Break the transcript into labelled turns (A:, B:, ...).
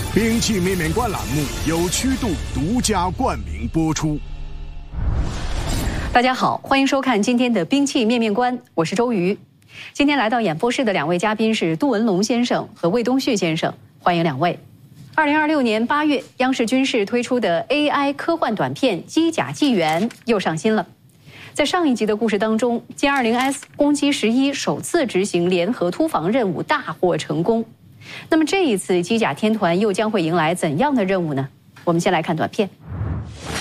A: 兵器面面观栏目由曲度独家冠名播出。
B: 大家好，欢迎收看今天的兵器面面观，我是周瑜。今天来到演播室的两位嘉宾是杜文龙先生和魏东旭先生，欢迎两位。2026年8月，央视军事推出的 AI 科幻短片《机甲纪元》又上新了。在上一集的故事当中，歼20S 攻击11首次执行联合突防任务大获成功。那么这一次机甲天团又将会迎来怎样的任务呢？我们先来看短片。